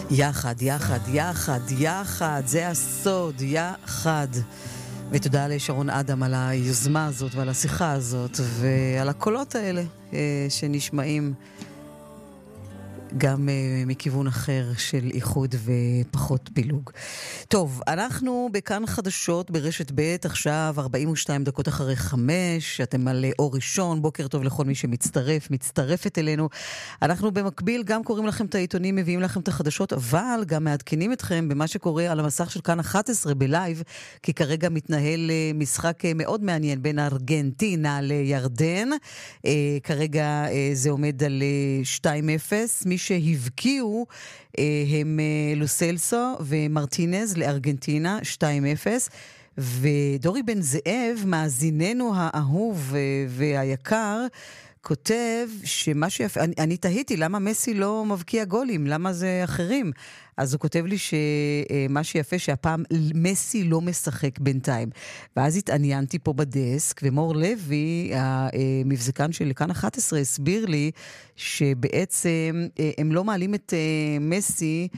יחד, יחד, יחד, יחד, זה הסוד, יחד. ותודה לשרון אדם על היוזמה הזאת ועל השיחה הזאת ועל הקולות האלה שנשמעים גם מכיוון אחר של איחוד ופחות פילוג. טוב, אנחנו בכאן חדשות ברשת ב' עכשיו 42 דקות אחרי 5, אתם על אור ראשון, בוקר טוב לכל מי מצטרפת אלינו. אנחנו במקביל גם קוראים לכם את העיתונים, מביאים לכם את החדשות, אבל גם מעדכנים אתכם במה שקורה על המסך של כאן 11 בלייב, כי כרגע מתנהל משחק מאוד מעניין בין ארגנטינה לירדן. כרגע זה עומד על 2-0, מי שהבקיעו הם לוסלסו ומרטינז לארגנטינה 2-0, ודורי בן זאב, מאזיננו האהוב והיקר, כותב שמה שיפה, אני תהיתי למה מסי לא מבקיע גולים, למה זה אחרים? אז הוא כותב לי שמה שיפה שהפעם מסי לא משחק בינתיים. ואז התעניינתי פה בדסק, ומור לוי, המבזקן של כאן 11, הסביר לי שבעצם הם לא מעלים את מסי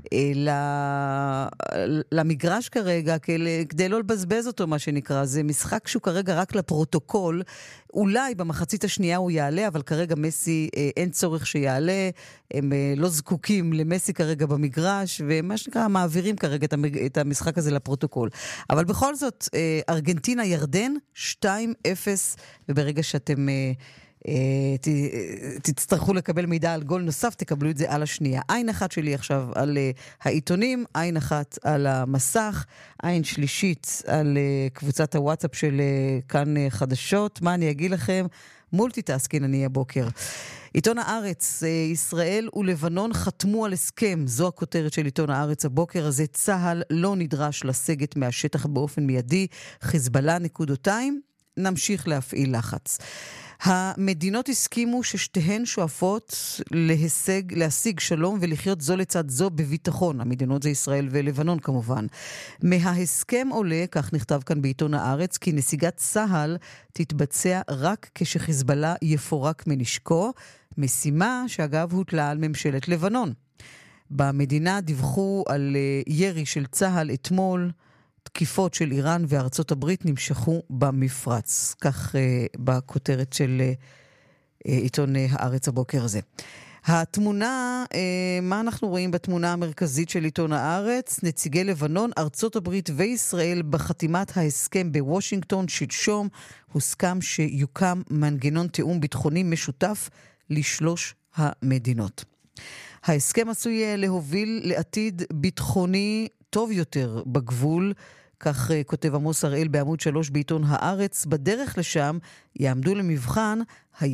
למגרש כרגע, כדי לא לבזבז אותו מה שנקרא. זה משחק שהוא כרגע רק לפרוטוקול, אולי במחצית השנייה הוא יעלה, אבל כרגע מסי אין צורך שיעלה, הם לא זקוקים למסי כרגע במגרש, ומה שנקרא מעבירים כרגע את המשחק הזה לפרוטוקול. אבל בכל זאת, ארגנטינה ירדן 2-0, וברגע שאתם תצטרכו לקבל מידע על גול נוסף, תקבלו את זה על השנייה. עין אחת שלי עכשיו על העיתונים, עין אחת על המסך, עין שלישית על קבוצת הוואטסאפ של כאן חדשות. מה אני אגיד לכם? מולטיטאסקינג אני הבוקר. עיתון הארץ, ישראל ולבנון חתמו על הסכם, זו הכותרת של עיתון הארץ הבוקר הזה. צהל לא נדרש לסגת מהשטח באופן מיידי, חיזבאללה : נמשיך להפעיל לחץ. המדינות הסכימו ששתיהן שואפות להשיג שלום ולחיות זו לצד זו בביטחון. המדינות זה ישראל ולבנון כמובן. מההסכם עולה, כך נכתב כאן בעיתון הארץ, כי נסיגת צהל תתבצע רק כשחיזבאללה יפורק מנשקו, משימה שאגב הוטלה על ממשלת לבנון. במדינה דיווחו על ירי של צהל אתמול, תקיפות של איראן וארצות הברית נמשכו במפרץ. כך בכותרת של עיתון הארץ הבוקר הזה. התמונה, מה אנחנו רואים בתמונה המרכזית של עיתון הארץ? נציגי לבנון, ארצות הברית וישראל בחתימת ההסכם בוושינגטון שלשום, הוסכם שיוקם מנגנון תיאום ביטחוני משותף לשלוש המדינות. ההסכם עשוי להוביל לעתיד ביטחוני טוב יותר בגבול, כך כותב עמוס הראל בעמוד 3 בעיתון הארץ. בדרך לשם יעמדו למבחן